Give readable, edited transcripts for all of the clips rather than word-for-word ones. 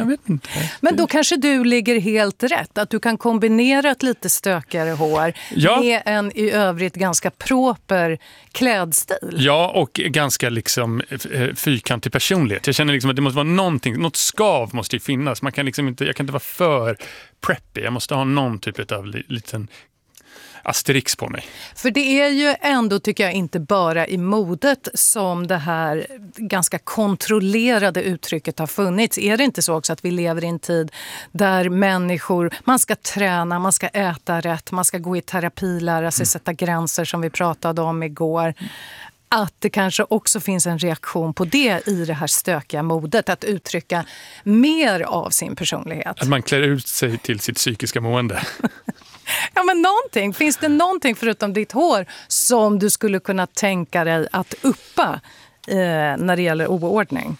Jag vet inte. Men då kanske du ligger helt rätt. Att du kan kombinera ett lite stökigare hår med en i övrigt ganska proper klädstil. Ja, och ganska liksom fyrkantig personlighet. Jag känner liksom att det måste vara någonting, något skav måste ju finnas. Man kan liksom inte, jag kan inte vara för preppy. Jag måste ha någon typ av liten asterix på mig. För det är ju ändå, tycker jag, inte bara i modet som det här ganska kontrollerade uttrycket har funnits. Är det inte så också att vi lever i en tid där människor, man ska träna, man ska äta rätt, man ska gå i terapi, lära sig sätta gränser som vi pratade om igår. Att det kanske också finns en reaktion på det i det här stökiga modet, att uttrycka mer av sin personlighet. Att man klär ut sig till sitt psykiska mående. Ja, men någonting. Finns det någonting förutom ditt hår som du skulle kunna tänka dig att uppa när det gäller oordning?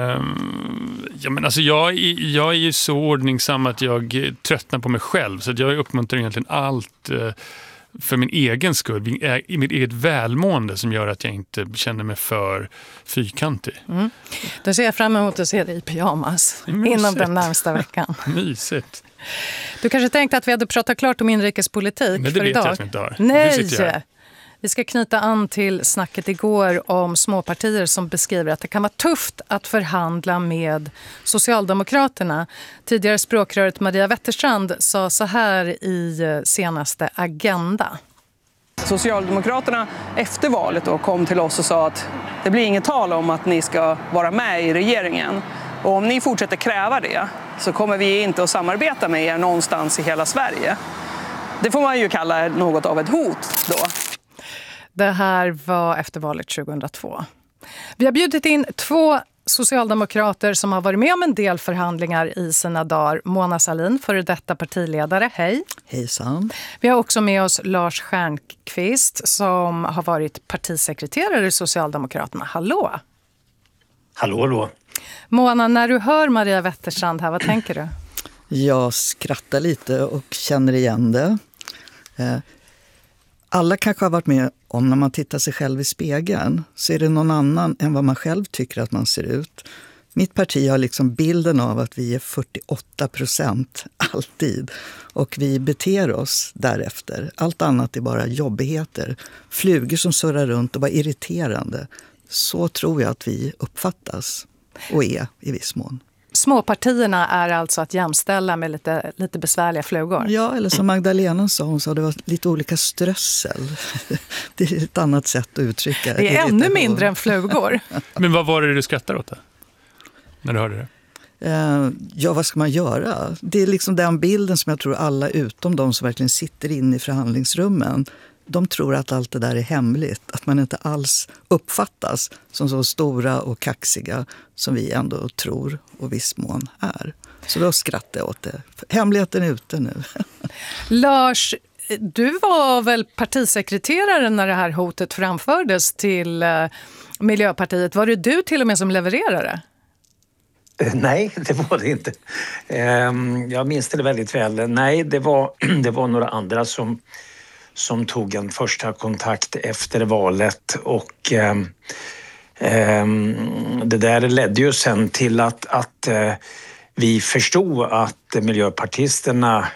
Ja, men alltså jag är ju så ordningsam att jag tröttnar på mig själv. Så att jag uppmuntrar egentligen allt för min egen skull, i mitt eget välmående, som gör att jag inte känner mig för fyrkantig. Då ser jag fram emot att se dig i pyjamas inom den närmsta veckan. Mysigt. Du kanske tänkte att vi hade pratat klart om inrikespolitik. Men det för vet idag. Jag att vi inte har. Nej! Vi ska knyta an till snacket igår om småpartier som beskriver att det kan vara tufft att förhandla med Socialdemokraterna. Tidigare språkröret Maria Wetterstrand sa så här i senaste Agenda. Socialdemokraterna efter valet då kom till oss och sa att det blir inget tal om att ni ska vara med i regeringen. Och om ni fortsätter kräva det så kommer vi inte att samarbeta med er någonstans i hela Sverige. Det får man ju kalla något av ett hot då. Det här var efter valet 2002. Vi har bjudit in 2 socialdemokrater som har varit med om en del förhandlingar i sina dagar. Mona Sahlin, före detta partiledare. Hej. Hejsan. Vi har också med oss Lars Stjernkvist som har varit partisekreterare i Socialdemokraterna. Hallå. Hallå. Mona, när du hör Maria Wetterstrand här, vad tänker du? Jag skrattar lite och känner igen det. Alla kanske har varit med om när man tittar sig själv i spegeln så är det någon annan än vad man själv tycker att man ser ut. Mitt parti har liksom bilden av att vi är 48% alltid och vi beter oss därefter. Allt annat är bara jobbigheter, flugor som surrar runt och bara irriterande. Så tror jag att vi uppfattas och är i viss mån. Småpartierna är alltså att jämställa med lite besvärliga flugor. Ja, eller som Magdalena sa, hon sa det var lite olika strössel. Det är ett annat sätt att uttrycka. Det är ännu mindre än flugor. Men vad var det du skrattade åt då? När du hörde det? Ja, vad ska man göra? Det är liksom den bilden som jag tror alla utom de som verkligen sitter inne i förhandlingsrummen, de tror att allt det där är hemligt. Att man inte alls uppfattas som så stora och kaxiga som vi ändå tror och viss mån är. Så då skrattar jag åt det. Hemligheten är ute nu. Lars, du var väl partisekreterare när det här hotet framfördes till Miljöpartiet. Var det du till och med som levererade? Nej, det var det inte. Jag minns det väldigt väl. Nej, det var några andra som tog en första kontakt efter valet och det där ledde ju sen till att vi förstod att miljöpartisterna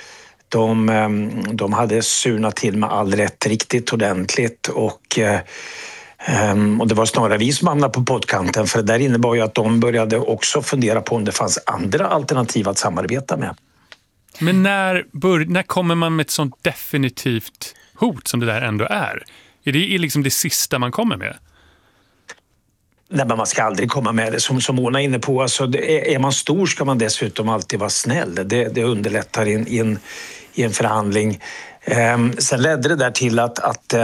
de hade surnat till med all rätt riktigt ordentligt och det var snarare vi som hamnade på pottkanten, för det där innebar ju att de började också fundera på om det fanns andra alternativ att samarbeta med. Men när kommer man med ett sånt definitivt hot som det där ändå är? Är det liksom det sista man kommer med? Nej, men man ska aldrig komma med det. Som Mona är inne på, alltså, är man stor ska man dessutom alltid vara snäll. Det underlättar i en förhandling. Sen ledde det där till att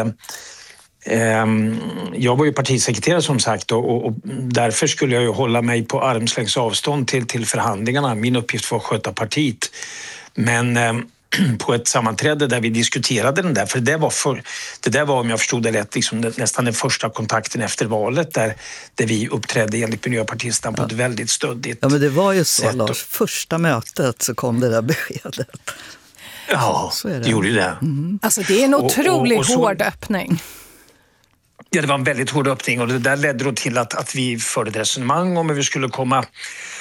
jag var ju partisekreterare som sagt och därför skulle jag ju hålla mig på armslängds avstånd till förhandlingarna. Min uppgift var att sköta partiet. Men på ett sammanträde där vi diskuterade den där, för det där var om jag förstod det rätt liksom nästan den första kontakten efter valet där vi uppträdde enligt miljöpartisterna på ett väldigt stöddigt. Ja, men det var ju så, Lars. Första mötet så kom det där beskedet. Ja, det gjorde ju det. Mm. Alltså det är en otroligt hård öppning. Ja, det var en väldigt hård öppning och det där ledde då till att vi förde ett resonemang om hur vi skulle komma